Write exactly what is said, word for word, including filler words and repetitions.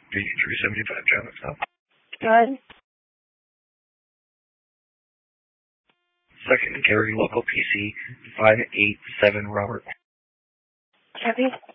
D three seventy-five, traffic stop. Good. Second carry local P C five eight seven Robert. Copy.